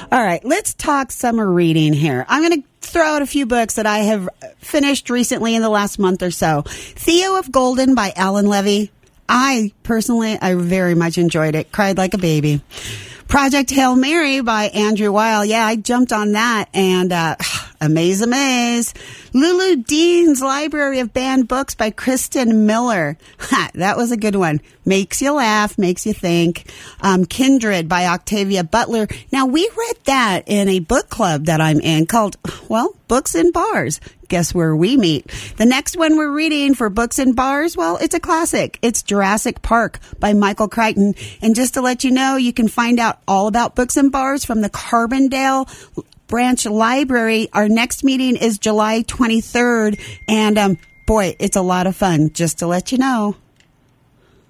All right, let's talk summer reading here. I'm going to throw out a few books that I have finished recently in the last month or so. Theo of Golden by Alan Levy. I very much enjoyed it. Cried like a baby. Project Hail Mary by Andrew Weil. Yeah, I jumped on that, and amaze. Lulu Dean's Library of Banned Books by Kristen Miller. That was a good one. Makes you laugh, makes you think. Kindred by Octavia Butler. Now, we read that in a book club that I'm in called, Books and Bars. Guess where we meet? The next one we're reading for Books and Bars, it's a classic. It's Jurassic Park by Michael Crichton. And just to let you know, you can find out all about Books and Bars from the Carbondale Branch Library. Our next meeting is July 23rd. And, it's a lot of fun, just to let you know.